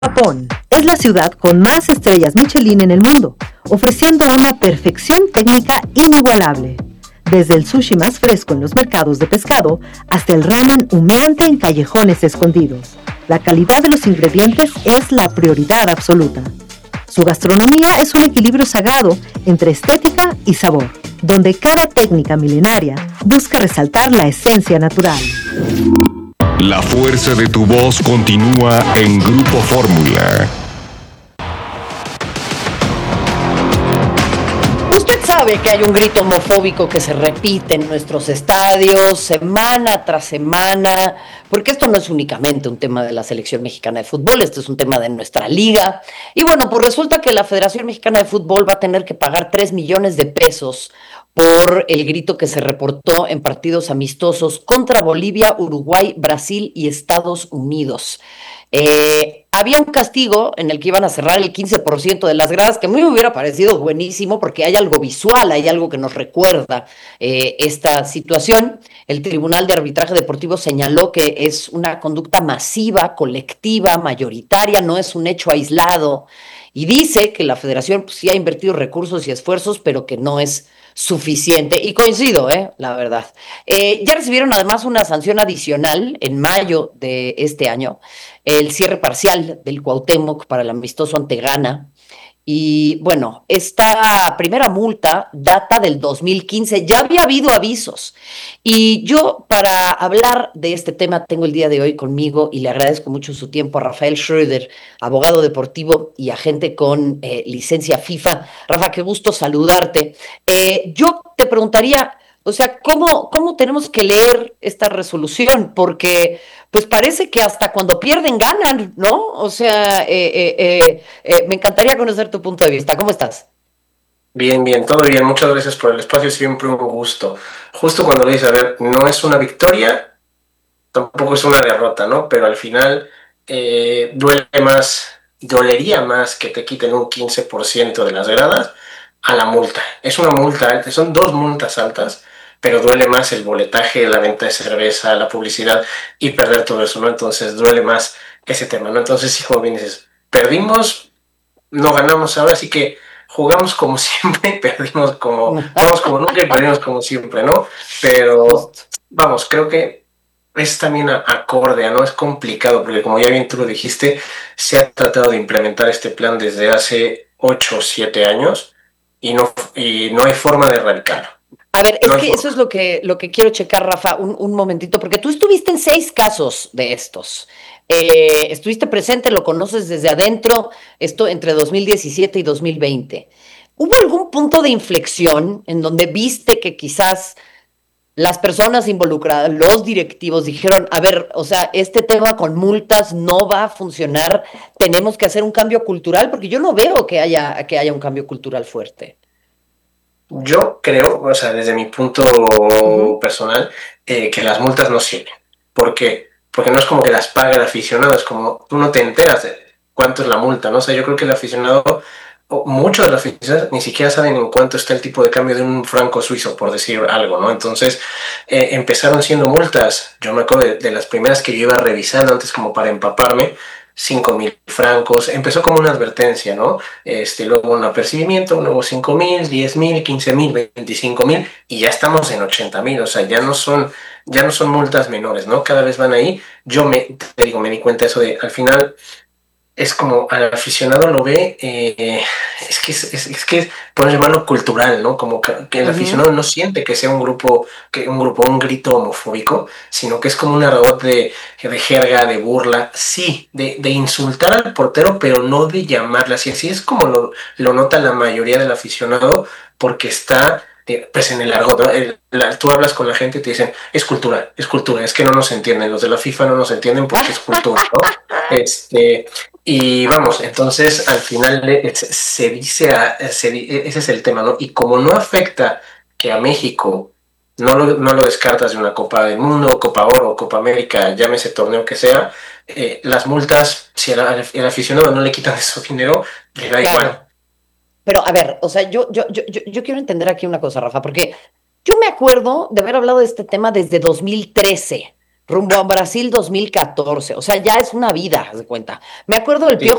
Japón es la ciudad con más estrellas Michelin en el mundo, ofreciendo una perfección técnica inigualable. Desde el sushi más fresco en los mercados de pescado hasta el ramen humeante en callejones escondidos, la calidad de los ingredientes es la prioridad absoluta. Su gastronomía es un equilibrio sagrado entre estética y sabor, donde cada técnica milenaria busca resaltar la esencia natural. La fuerza de tu voz continúa en Grupo Fórmula. Usted sabe que hay un grito homofóbico que se repite en nuestros estadios semana tras semana, porque esto no es únicamente un tema de la selección mexicana de fútbol, esto es un tema de nuestra liga. Y bueno, pues resulta que la Federación Mexicana de Fútbol va a tener que pagar 3 millones de pesos por el grito que se reportó en partidos amistosos contra Bolivia, Uruguay, Brasil y Estados Unidos. Había un castigo en el que iban a cerrar el 15% de las gradas, que a mí me hubiera parecido buenísimo porque hay algo visual, hay algo que nos recuerda esta situación. El Tribunal de Arbitraje Deportivo señaló que es una conducta masiva, colectiva, mayoritaria, no es un hecho aislado, y dice que la federación pues, sí ha invertido recursos y esfuerzos, pero que no es suficiente, y coincido, la verdad. Ya recibieron además una sanción adicional en mayo de este año, el cierre parcial del Cuauhtémoc para el amistoso ante Ghana. Y bueno, esta primera multa data del 2015, ya había habido avisos. Y yo, para hablar de este tema, tengo el día de hoy conmigo, y le agradezco mucho su tiempo, a Rafael Schröder, abogado deportivo y agente con licencia FIFA. Rafa, qué gusto saludarte. Yo te preguntaría, o sea, ¿cómo tenemos que leer esta resolución? Porque pues parece que hasta cuando pierden ganan, ¿no? O sea, me encantaría conocer tu punto de vista. ¿Cómo estás? Bien, bien, todo bien. Muchas gracias por el espacio, siempre un gusto. Justo cuando le dices, a ver, no es una victoria, tampoco es una derrota, ¿no? Pero al final dolería más que te quiten un 15% de las gradas a la multa. Es una multa alta, son dos multas altas, pero duele más el boletaje, la venta de cerveza, la publicidad y perder todo eso, ¿no? Entonces duele más ese tema, ¿no? Entonces, sí, como bien dices, perdimos, no ganamos ahora, así que jugamos como siempre, vamos como nunca y perdimos como siempre, ¿no? Pero vamos, creo que es también acorde, ¿no? Es complicado, porque como ya bien tú lo dijiste, se ha tratado de implementar este plan desde hace 8 o 7 años y no hay forma de erradicarlo. A ver, es que eso es lo que quiero checar, Rafa, un momentito, porque tú estuviste en 6 casos de estos. Estuviste presente, lo conoces desde adentro, esto entre 2017 y 2020. ¿Hubo algún punto de inflexión en donde viste que quizás las personas involucradas, los directivos, dijeron, a ver, o sea, este tema con multas no va a funcionar, tenemos que hacer un cambio cultural? Porque yo no veo que haya un cambio cultural fuerte. Yo creo, o sea, desde mi punto personal, que las multas no sirven. ¿Por qué? Porque no es como que las paga el aficionado, es como tú no te enteras de cuánto es la multa, ¿no? O sea, yo creo que el aficionado, o muchos de los aficionados, ni siquiera saben en cuánto está el tipo de cambio de un franco suizo, por decir algo, ¿no? Entonces, empezaron siendo multas. Yo me acuerdo de las primeras que yo iba revisando antes como para empaparme, 5,000 francos, empezó como una advertencia, ¿no? Luego un apercibimiento, luego 5,000, 10,000, 15,000, 25,000 y ya estamos en 80,000, o sea, ya no son multas menores, ¿no? Cada vez van ahí. Me di cuenta de eso de, al final, es como al aficionado lo ve, es que podemos llamarlo cultural, ¿no? Como que el aficionado no siente que sea un grito homofóbico, sino que es como un argot de jerga, de burla, sí, de insultar al portero, pero no de llamarla así. Así es como lo nota la mayoría del aficionado, porque está pues en el argot, ¿no? Tú hablas con la gente y te dicen, es cultura, es que no nos entienden, los de la FIFA no nos entienden porque es cultura, ¿no? Y vamos, entonces al final se dice, ese es el tema, ¿no? Y como no afecta que a México no lo descartas de una Copa del Mundo, Copa Oro, Copa América, llámese torneo que sea, las multas, si el aficionado no le quitan de su dinero, le da Claro. igual. Pero a ver, o sea, yo quiero entender aquí una cosa, Rafa, porque yo me acuerdo de haber hablado de este tema desde 2013, rumbo a Brasil 2014. O sea, ya es una vida, haz de cuenta. Me acuerdo del Sí. Piojo